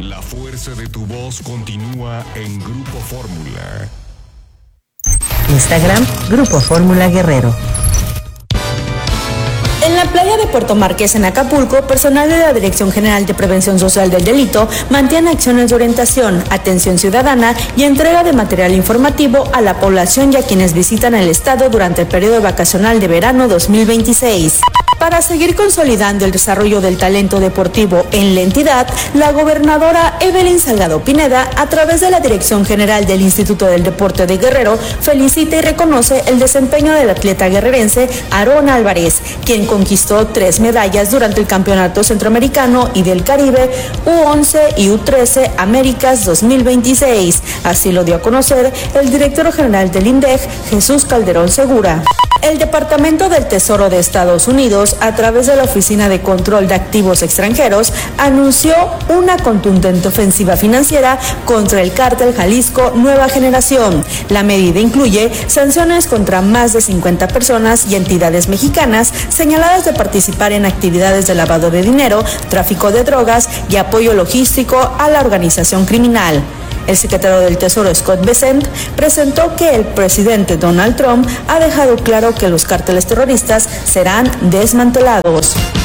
La fuerza de tu voz continúa en Grupo Fórmula. Instagram, Grupo Fórmula Guerrero. En la playa de Puerto Marqués, en Acapulco, personal de la Dirección General de Prevención Social del Delito mantiene acciones de orientación, atención ciudadana y entrega de material informativo a la población y a quienes visitan el estado durante el periodo vacacional de verano 2026. Para seguir consolidando el desarrollo del talento deportivo en la entidad, la gobernadora Evelyn Salgado Pineda, a través de la Dirección General del Instituto del Deporte de Guerrero, felicita y reconoce el desempeño del atleta guerrerense Aarón Álvarez, quien conquistó 3 medallas durante el Campeonato Centroamericano y del Caribe U11 y U13 Américas 2026. Así lo dio a conocer el director general del INDEG, Jesús Calderón Segura. El Departamento del Tesoro de Estados Unidos, a través de la Oficina de Control de Activos Extranjeros, anunció una contundente ofensiva financiera contra el cártel Jalisco Nueva Generación. La medida incluye sanciones contra más de 50 personas y entidades mexicanas señaladas de participar en actividades de lavado de dinero, tráfico de drogas y apoyo logístico a la organización criminal. El secretario del Tesoro, Scott Bessent, presentó que el presidente Donald Trump ha dejado claro que los cárteles terroristas serán desmantelados.